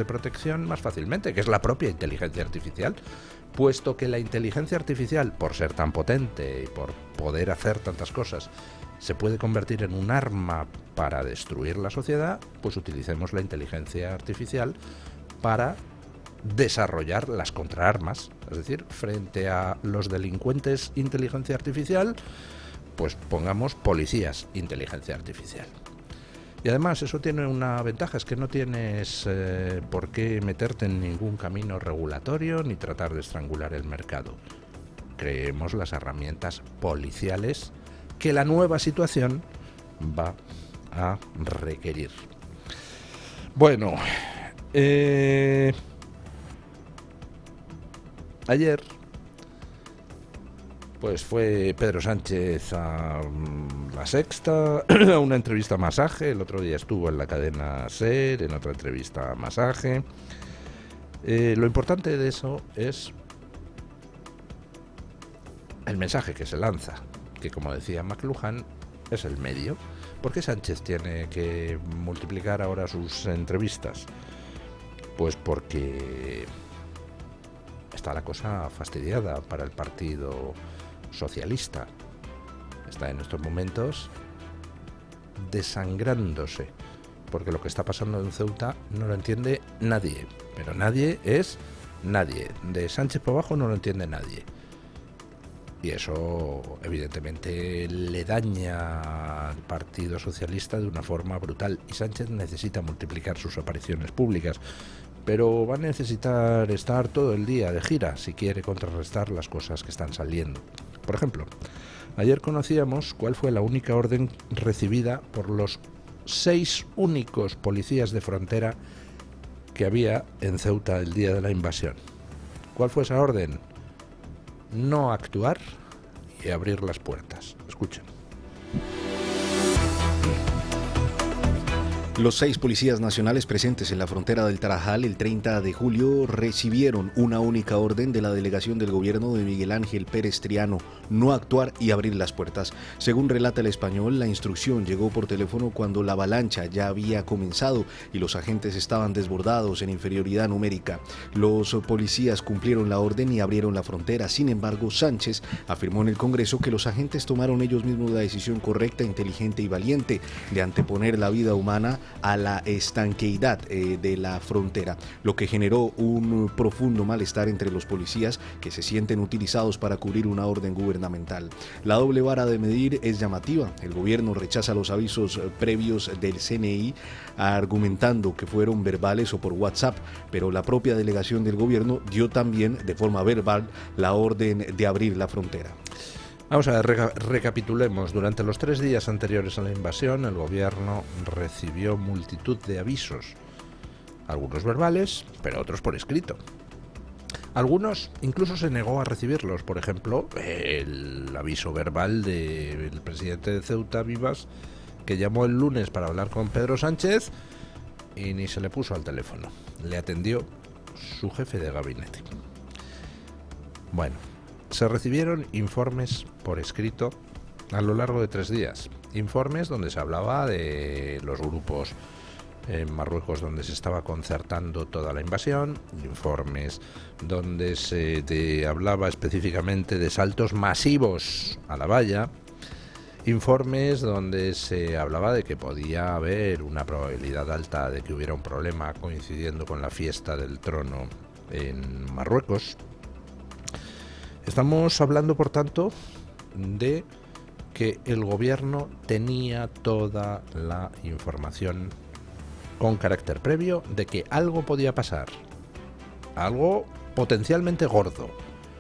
protección más fácilmente, que es la propia inteligencia artificial, puesto que la inteligencia artificial, por ser tan potente y por poder hacer tantas cosas, se puede convertir en un arma para destruir la sociedad, pues utilicemos la inteligencia artificial para desarrollar las contraarmas. Es decir, frente a los delincuentes inteligencia artificial, pues pongamos policías inteligencia artificial. Y además eso tiene una ventaja, es que no tienes por qué meterte en ningún camino regulatorio ni tratar de estrangular el mercado. Creemos las herramientas policiales que la nueva situación va a requerir. Bueno, ayer pues fue Pedro Sánchez a La Sexta, a una entrevista a Masaje. El otro día estuvo en la cadena SER, en otra entrevista a Masaje. Lo importante de eso es el mensaje que se lanza, que, como decía McLuhan, es el medio. ¿Por qué Sánchez tiene que multiplicar ahora sus entrevistas? Pues porque está la cosa fastidiada para el Partido Socialista. Está en estos momentos desangrándose, porque lo que está pasando en Ceuta no lo entiende nadie, pero nadie es nadie. De Sánchez por abajo no lo entiende nadie. Y eso evidentemente le daña al Partido Socialista de una forma brutal. Y Sánchez necesita multiplicar sus apariciones públicas, pero va a necesitar estar todo el día de gira si quiere contrarrestar las cosas que están saliendo. Por ejemplo, ayer conocíamos cuál fue la única orden recibida por los 6 únicos policías de frontera que había en Ceuta el día de la invasión. ¿Cuál fue esa orden? No actuar y abrir las puertas. Escuchen. Los 6 policías nacionales presentes en la frontera del Tarajal el 30 de julio recibieron una única orden de la delegación del gobierno de Miguel Ángel Pérez Triano: no actuar y abrir las puertas. Según relata El Español, la instrucción llegó por teléfono cuando la avalancha ya había comenzado y los agentes estaban desbordados en inferioridad numérica. Los policías cumplieron la orden y abrieron la frontera. Sin embargo, Sánchez afirmó en el Congreso que los agentes tomaron ellos mismos la decisión correcta, inteligente y valiente de anteponer la vida humana a la estanqueidad de la frontera, lo que generó un profundo malestar entre los policías que se sienten utilizados para cubrir una orden gubernamental. La doble vara de medir es llamativa. El gobierno rechaza los avisos previos del CNI argumentando que fueron verbales o por WhatsApp, pero la propia delegación del gobierno dio también de forma verbal la orden de abrir la frontera. Vamos a ver, recapitulemos. Durante los 3 días anteriores a la invasión, el gobierno recibió multitud de avisos, algunos verbales, pero otros por escrito. Algunos incluso se negó a recibirlos. Por ejemplo, el aviso verbal del presidente de Ceuta, Vivas, que llamó el lunes para hablar con Pedro Sánchez y ni se le puso al teléfono. Le atendió su jefe de gabinete. Bueno, se recibieron informes por escrito a lo largo de 3 días. Informes donde se hablaba de los grupos en Marruecos donde se estaba concertando toda la invasión, informes donde se hablaba específicamente de saltos masivos a la valla, informes donde se hablaba de que podía haber una probabilidad alta de que hubiera un problema coincidiendo con la fiesta del trono en Marruecos. Estamos hablando, por tanto, de que el gobierno tenía toda la información con carácter previo de que algo podía pasar, algo potencialmente gordo,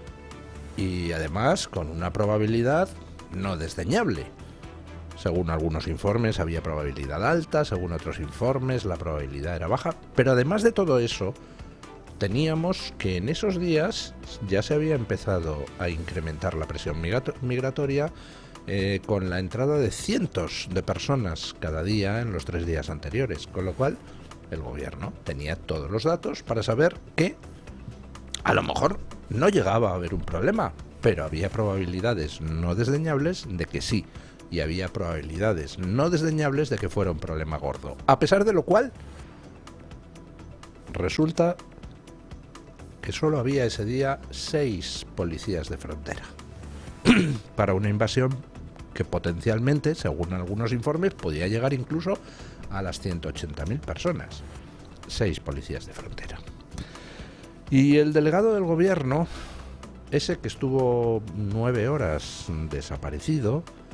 y además con una probabilidad no desdeñable. Según algunos informes había probabilidad alta, según otros informes la probabilidad era baja, pero además de todo eso, teníamos que en esos días ya se había empezado a incrementar la presión migratoria con la entrada de cientos de personas cada día en los 3 días anteriores, con lo cual el gobierno tenía todos los datos para saber que a lo mejor no llegaba a haber un problema, pero había probabilidades no desdeñables de que sí, y había probabilidades no desdeñables de que fuera un problema gordo. A pesar de lo cual, Resulta que solo había ese día 6 policías de frontera para una invasión que potencialmente, según algunos informes, podía llegar incluso a las 180.000 personas. 6 policías de frontera. Y el delegado del gobierno, ese que estuvo 9 horas desaparecido,